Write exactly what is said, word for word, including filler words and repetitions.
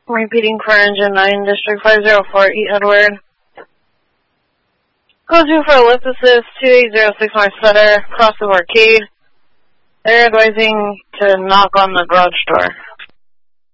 Repeating for engine nine, District five zero four, E Edward. Code two for ellipsis, two eight zero six North Sutter, cross of Arcade. They're advising to knock on the garage door.